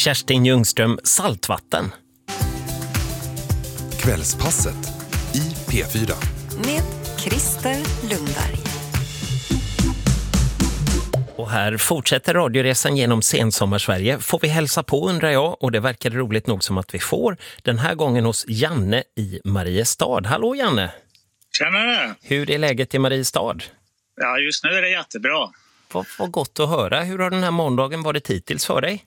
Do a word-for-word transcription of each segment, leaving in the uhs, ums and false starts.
Kerstin Ljungström, Saltvatten. Kvällspasset i P fyra. Med Christer Lundberg. Och här fortsätter radioresan genom sensommarsverige. Får vi hälsa på, undrar jag, och det verkar roligt nog som att vi får. Den här gången hos Janne i Mariestad. Hallå Janne! Tjena! Hur är läget i Mariestad? Ja, just nu är det jättebra. Vad, vad gott att höra. Hur har den här måndagen varit hittills för dig?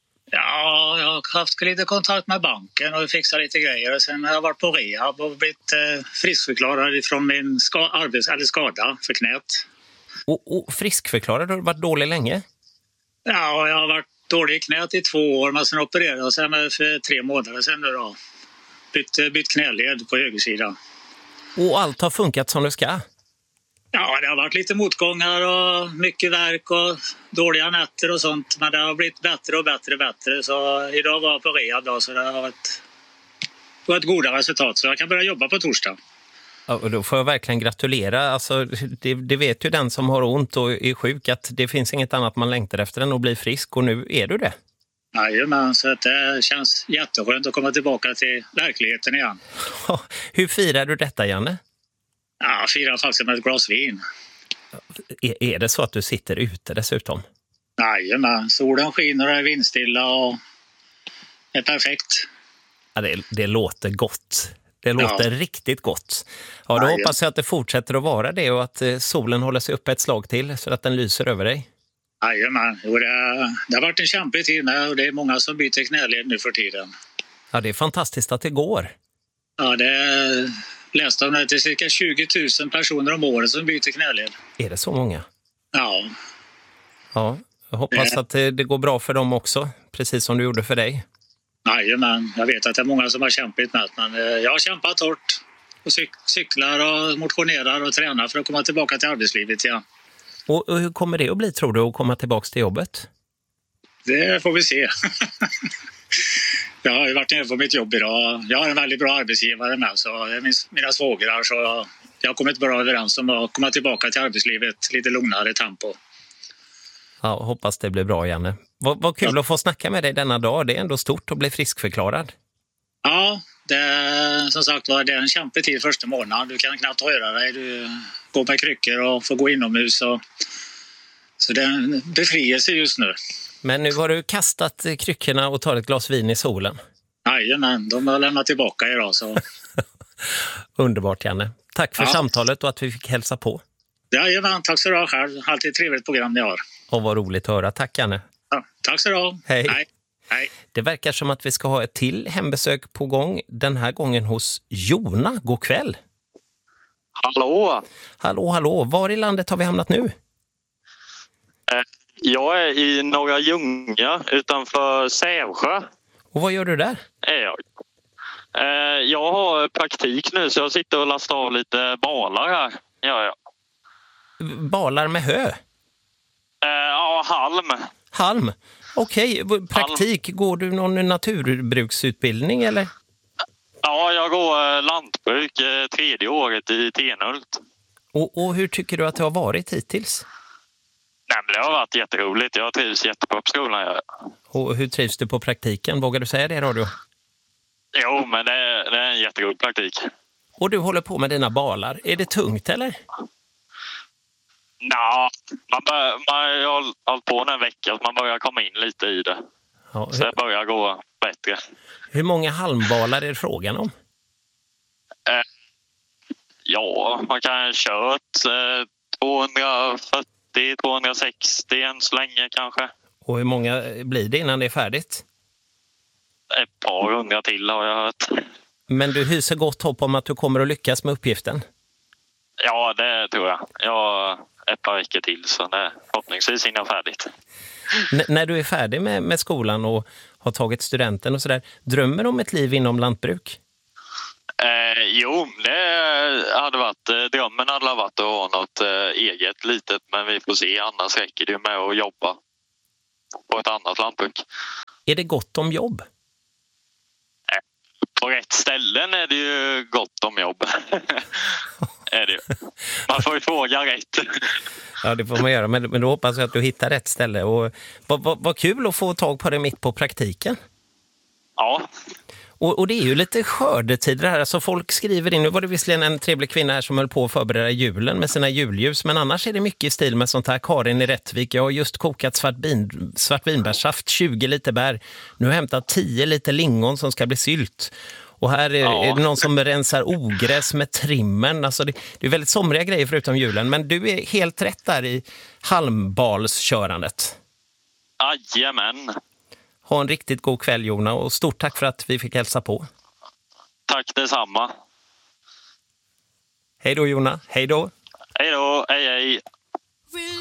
Ja, jag har haft lite kontakt med banken och fixat lite grejer. Sen har jag varit på rehab och blivit eh, friskförklarad från min ska- arbets- eller skada för knät. Och, och friskförklarad? Har du varit dålig länge? Ja, jag har varit dålig i knät i två år, men sen opererade jag sen för tre månader sedan nu då. Bytt, bytt knäled på högersidan. Och allt har funkat som det ska? Ja, det har varit lite motgångar och mycket verk och dåliga nätter och sånt. Men det har blivit bättre och bättre och bättre. Så idag var jag på rehab då, så det har varit, varit goda resultat. Så jag kan börja jobba på torsdag. Ja, och då får jag verkligen gratulera. Alltså, det, det vet ju den som har ont och är sjuk att det finns inget annat man längtar efter än att bli frisk. Och nu är du det. Jajamän, så det känns jätteskönt att komma tillbaka till verkligheten igen. Hur firar du detta, Janne? Ja, firar faktiskt med ett glas vin. Är, är det så att du sitter ute dessutom? Jajamän, solen skiner och är vindstilla och det är perfekt. Ja, det, det låter gott. Det låter ja. riktigt gott. Ja, då Jajamän. hoppas jag att det fortsätter att vara det och att eh, solen håller sig uppe ett slag till så att den lyser över dig. Jajamän, jo, det, det har varit en kämpig tid med och det är många som byter knäled nu för tiden. Ja, det är fantastiskt att det går. Ja, det läste om det till cirka tjugo tusen personer om året som byter knäled. Är det så många? Ja. Ja, jag hoppas det... att det, det går bra för dem också, precis som du gjorde för dig. Jajamän, jag vet att det är många som har kämpat med, men jag har kämpat hårt och cyk- cyklar och motionerar och tränar för att komma tillbaka till arbetslivet igen. Och, och hur kommer det att bli, tror du, att komma tillbaka till jobbet? Det får vi se. Jag har ju varit nere på mitt jobb idag. Jag har en väldigt bra arbetsgivare med, så det är min, mina svågrar, så jag har kommit bra överens om att komma tillbaka till arbetslivet lite lugnare tempo. Ja, hoppas det blir bra, Janne. Vad, vad kul ja. att få snacka med dig denna dag. Det är ändå stort att bli friskförklarad. Ja, det är, som sagt var, det är en kämpig tid första månaden. Du kan knappt röra dig. Du går med kryckor och får gå inomhus. Och, så det är en befrielse just nu. Men nu har du kastat kryckorna och tagit ett glas vin i solen. Jajamän, de har lämnat tillbaka idag. Så. Underbart, Janne. Tack för ja. samtalet och att vi fick hälsa på. Jajamän, tack så du ha själv. Alltid ett trevligt program ni har. Och vad roligt att höra. Tack, Janne. Ja, tack så du ha. Hej. Hej. Hej. Det verkar som att vi ska ha ett till hembesök på gång. Den här gången hos Jona. God kväll. Hallå. Hallå, hallå. Var i landet har vi hamnat nu? Jag är i Norra Ljunga utanför Sävsjö. Och vad gör du där? Är jag. Jag har praktik nu så jag sitter och lastar av lite balar här. Ja, ja. Balar med hö? Ja, halm. Halm? Okej, praktik. Halm. Går du någon naturbruksutbildning eller? Ja, jag går lantbruk tredje året i Tenhult. Och, och hur tycker du att det har varit hittills? Nej, men det har varit jätteroligt. Jag trivs jättebra på skolan. Ja. Och hur trivs du på praktiken? Vågar du säga det i radio? Jo, men det är, det är en jättegod praktik. Och du håller på med dina balar. Är det tungt eller? Nej, man, bör, man har hållit på en vecka så man börjar komma in lite i det. Ja, hur... Så det börjar gå bättre. Hur många halmbalar är det frågan om? Eh, ja, man kan ha kört eh, tvåhundrafyrtio till tvåhundrasextio än så länge kanske. Och hur många blir det innan det är färdigt? Ett par hundra till har jag hört. Men du hyser gott hopp om att du kommer att lyckas med uppgiften? Ja, det tror jag. Jag har ett par veckor till så det förhoppningsvis hinner färdigt. N- när du är färdig med, med skolan och har tagit studenten och sådär, drömmer du om ett liv inom lantbruk? Eh, jo, det hade varit, drömmen hade varit att ha något eh, eget litet, men vi får se, annars räcker det med att jobba på ett annat lantbruk. Är det gott om jobb? Eh, på rätt ställen är det ju gott om jobb. är det ju. Man får ju fråga rätt. Ja, det får man göra. Men, men då hoppas jag att du hittar rätt ställe. Och vad, vad, vad kul att få tag på det mitt på praktiken. Ja. Och, och det är ju lite skördetider här. Alltså folk skriver in. Nu var det visserligen en trevlig kvinna här som höll på att förbereda julen med sina julljus. Men annars är det mycket i stil med sånt här. Karin i Rättvik. Jag har just kokat svartvin, svartvinbärssaft, tjugo liter bär. Nu har jag hämtat tio liter lingon som ska bli sylt. Och här är, ja. är det någon som rensar ogräs med trimmen. Alltså det, det är väldigt somriga grejer förutom julen. Men du är helt rätt där i halmbalskörandet. Jajamän. Ha en riktigt god kväll, Jona. Och stort tack för att vi fick hälsa på. Tack detsamma. Hej då, Jona. Hej då. Hej då. Hej, hej.